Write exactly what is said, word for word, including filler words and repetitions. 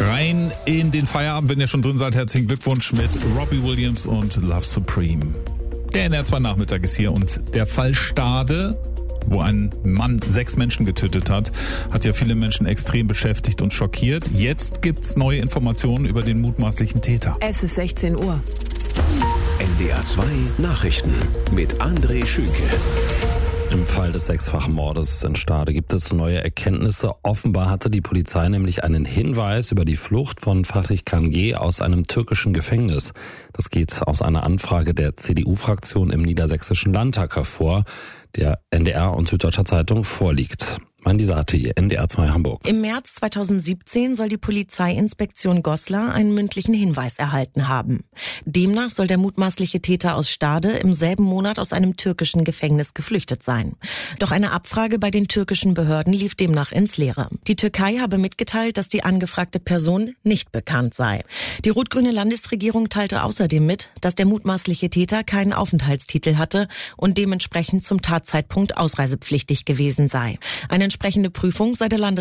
Rein in den Feierabend, wenn ihr schon drin seid, herzlichen Glückwunsch mit Robbie Williams und Love Supreme. Der N R zwei Nachmittag ist hier und der Fall Stade, wo ein Mann sechs Menschen getötet hat, hat ja viele Menschen extrem beschäftigt und schockiert. Jetzt gibt's neue Informationen über den mutmaßlichen Täter. Es ist sechzehn Uhr. N D R zwei Nachrichten mit André Schünke. Im Fall des sechsfachen Mordes in Stade gibt es neue Erkenntnisse. Offenbar hatte die Polizei nämlich einen Hinweis über die Flucht von Fatih Kangé aus einem türkischen Gefängnis. Das geht aus einer Anfrage der C D U-Fraktion im Niedersächsischen Landtag hervor, der N D R und Süddeutscher Zeitung vorliegt. Mandi Sati, N D R zwei Hamburg. Im März zweitausendsiebzehn soll die Polizeiinspektion Goslar einen mündlichen Hinweis erhalten haben. Demnach soll der mutmaßliche Täter aus Stade im selben Monat aus einem türkischen Gefängnis geflüchtet sein. Doch eine Abfrage bei den türkischen Behörden lief demnach ins Leere. Die Türkei habe mitgeteilt, dass die angefragte Person nicht bekannt sei. Die rot-grüne Landesregierung teilte außerdem mit, dass der mutmaßliche Täter keinen Aufenthaltstitel hatte und dementsprechend zum Tatzeitpunkt ausreisepflichtig gewesen sei. Eine entsprechende Prüfung sei der Landes